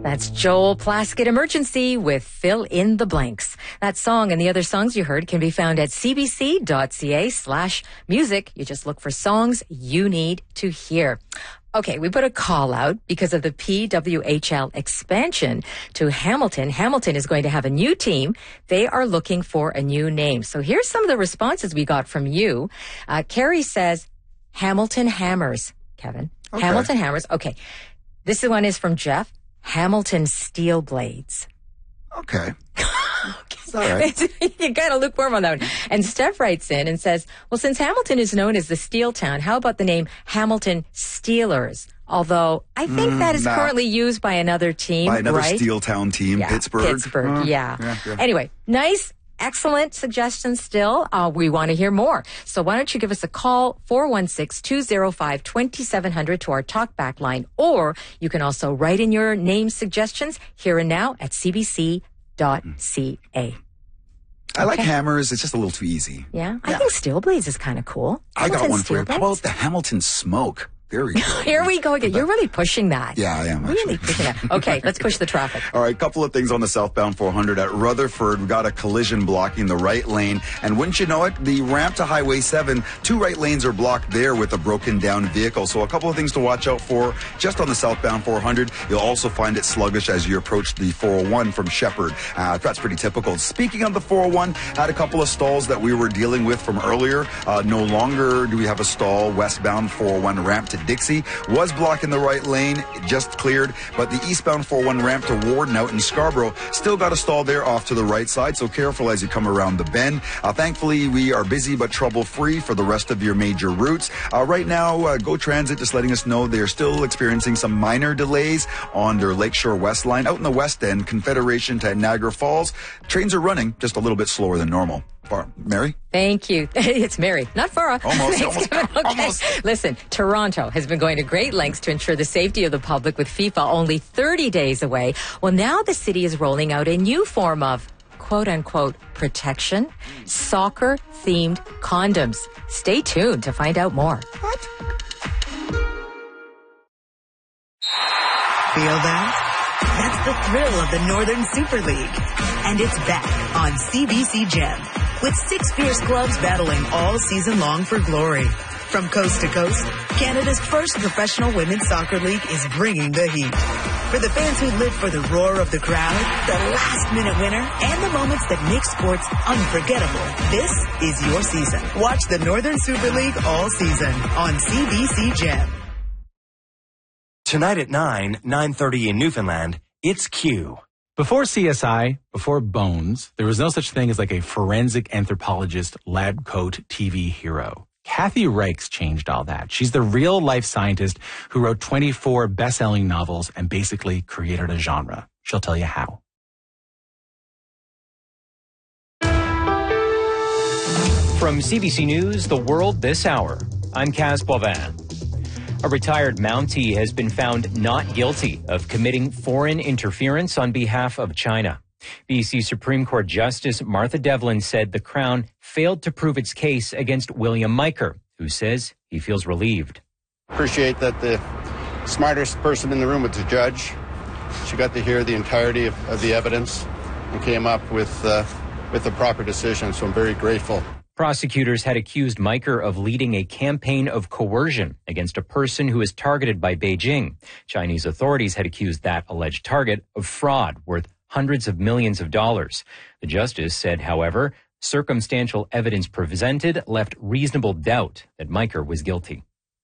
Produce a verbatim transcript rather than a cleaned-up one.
That's Joel Plaskett Emergency with Fill in the Blanks. That song and the other songs you heard can be found at cbc.ca slash music. You just look for songs you need to hear. Okay, we put a call out because of the P W H L expansion to Hamilton. Hamilton is going to have a new team. They are looking for a new name. So here's some of the responses we got from you. Uh, Carrie says, Hamilton Hammers. Kevin. Okay. Hamilton Hammers. Okay. This one is from Jeff. Hamilton Steel Blades. Okay. It's all right. You got to lukewarm on that one. And Steph writes in and says, well, since Hamilton is known as the Steel Town, how about the name Hamilton Steelers? Although I think mm, that is nah. currently used by another team, By another right? Steel Town team, yeah, Pittsburgh. Pittsburgh, uh, yeah. Yeah, yeah. Anyway, nice. Excellent suggestions still. Uh, we want to hear more. So why don't you give us a call, four one six, two oh five, two seven zero zero to our talkback line, or you can also write in your name suggestions here and now at c b c dot c a. I like okay. hammers. It's just a little too easy. Yeah? I yeah. think Steel Blades is kind of cool. I Hamilton got one for you. Blades? How about the Hamilton Smoke? There we go. Here we go again. You're really pushing that. Yeah, I am. Really pushing that. Okay, let's push the traffic. All right, a couple of things on the southbound four hundred at Rutherford. We got a collision blocking the right lane. And wouldn't you know it, the ramp to Highway seven, two right lanes are blocked there with a broken down vehicle. So a couple of things to watch out for just on the southbound four hundred. You'll also find it sluggish as you approach the four oh one from Shepherd. Uh, that's pretty typical. Speaking of the four oh one, had a couple of stalls that we were dealing with from earlier. Uh, no longer do we have a stall westbound four oh one ramp to Dixie. Was blocking the right lane, just cleared, but the eastbound four oh one ramp to Warden out in Scarborough still got a stall there off to the right side, so careful as you come around the bend. Uh, thankfully, we are busy but trouble-free for the rest of your major routes. Uh, right now, uh, Go Transit just letting us know they are still experiencing some minor delays on their Lakeshore West line. Out in the west end, Confederation to Niagara Falls, trains are running just a little bit slower than normal. Far. Mary? Thank you. It's Mary, not Farah. Almost, Thanks, almost, Kevin. Okay. almost. Listen, Toronto has been going to great lengths to ensure the safety of the public with FIFA only thirty days away. Well, now the city is rolling out a new form of quote-unquote protection, soccer-themed condoms. Stay tuned to find out more. What? Feel that? That's the thrill of the Northern Super League. And it's back on C B C Gem, with six fierce clubs battling all season long for glory. From coast to coast, Canada's first professional women's soccer league is bringing the heat. For the fans who live for the roar of the crowd, the last-minute winner, and the moments that make sports unforgettable, this is your season. Watch the Northern Super League all season on C B C Gem. Tonight at nine, nine thirty in Newfoundland, it's Q. Before C S I, before Bones, there was no such thing as like a forensic anthropologist lab coat T V hero. Kathy Reichs changed all that. She's the real-life scientist who wrote twenty-four best-selling novels and basically created a genre. She'll tell you how. From C B C News, The World This Hour, I'm Kaz Boivin. A retired Mountie has been found not guilty of committing foreign interference on behalf of China. B C Supreme Court Justice Martha Devlin said the Crown failed to prove its case against William Miker, who says he feels relieved. Appreciate that the smartest person in the room was the judge. She got to hear the entirety of, of the evidence and came up with, uh, with the proper decision, so I'm very grateful. Prosecutors had accused Miker of leading a campaign of coercion against a person who is targeted by Beijing. Chinese authorities had accused that alleged target of fraud worth hundreds of millions of dollars. The justice said, however, circumstantial evidence presented left reasonable doubt that Miker was guilty.